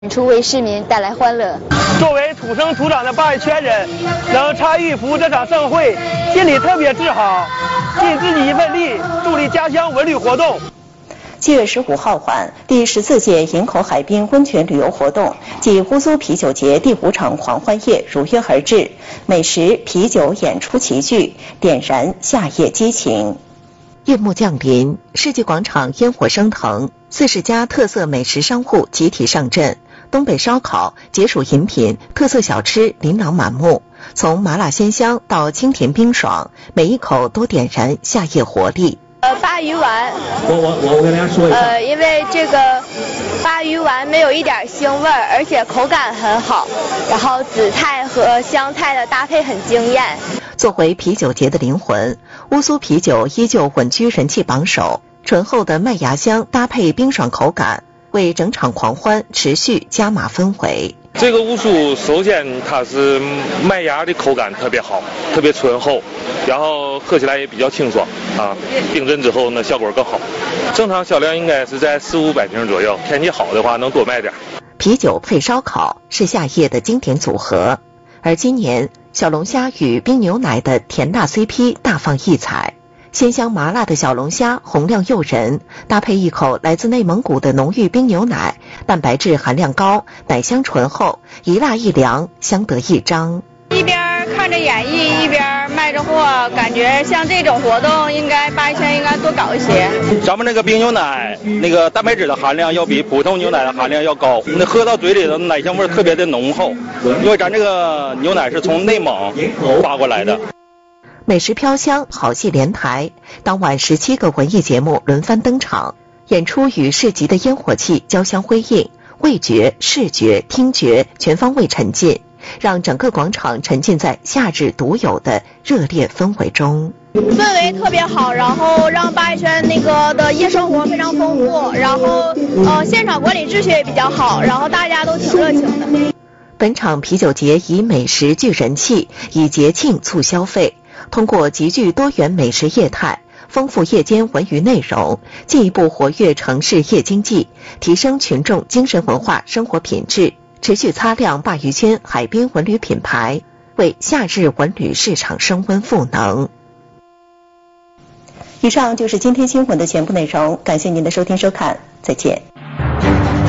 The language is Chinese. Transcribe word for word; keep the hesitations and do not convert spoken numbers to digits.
演出为市民带来欢乐。 作为土生土长的八一圈人，能参与服务这场盛会，心里特别自豪，尽自己一份力，助力家乡文旅活动。 七月十五号晚，第十四届营口海滨温泉旅游活动暨乌苏啤酒节第五场狂欢夜如约而至，美食、啤酒、演出齐聚，点燃夏夜激情。 夜幕降临，世纪广场烟火升腾，四十家特色美食商户集体上阵。东北烧烤、解暑饮品、特色小吃琳琅满目，从麻辣鲜香到清甜冰爽，每一口都点燃夏夜活力。 呃，鲅鱼丸， 我我我跟大家说一下， 呃，因为这个鲅鱼丸没有一点腥味儿，而且口感很好，然后紫菜和香菜的搭配很惊艳。 作为啤酒节的灵魂，乌苏啤酒依旧稳居人气榜首，醇厚的麦芽香搭配冰爽口感，为整场狂欢持续加码氛围。 这个乌苏首先它是麦芽的口感特别好，特别醇厚，然后喝起来也比较清爽啊，冰镇之后呢效果更好。正常销量应该是在四五百瓶左右，天气好的话能多卖点。 啤酒配烧烤是夏夜的经典组合，而今年小龙虾与冰牛奶的甜辣 C P 大放异彩。鲜香麻辣的小龙虾红亮诱人，搭配一口来自内蒙古的浓郁冰牛奶，蛋白质含量高，奶香醇厚，一辣一凉，相得益彰。 一边看着演艺，一边卖着货，感觉像这种活动应该八一圈应该多搞一些。 咱们那个冰牛奶那个蛋白质的含量要比普通牛奶的含量要高，那喝到嘴里的奶香味特别的浓厚，因为咱这个牛奶是从内蒙发过来的。 美食飘香，好戏连台，当晚十七个文艺节目轮番登场，演出与市集的烟火气交相辉映，味觉、视觉、听觉全方位沉浸，让整个广场沉浸在夏日独有的热烈氛围中。 氛围特别好，然后让八一圈那个的夜生活非常丰富，然后呃现场管理秩序也比较好，然后大家都挺热情的。 本场啤酒节以美食聚人气，以节庆促消费，通过极具多元美食业态，丰富夜间文娱内容，进一步活跃城市夜经济，提升群众精神文化生活品质，持续擦亮鲅鱼圈海滨文旅品牌，为夏日文旅市场升温赋能。 以上就是今天新闻的全部内容，感谢您的收听收看，再见。